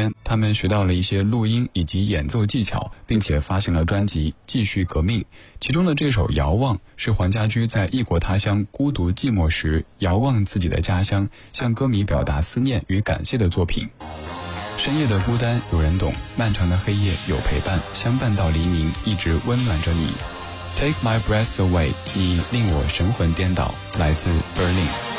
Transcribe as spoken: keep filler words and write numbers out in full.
间，他们学到了一些录音以及演奏技巧，并且发行了专辑《继续革命》。其中的这首《遥望》是黄家驹在异国他乡孤独寂寞时遥望自己的家乡，向歌迷表达思念与感谢的作品。深夜的孤单有人懂，漫长的黑夜有陪伴，相伴到黎明，一直温暖着你。Take my breath away， 你令我神魂颠倒，来自 Berlin。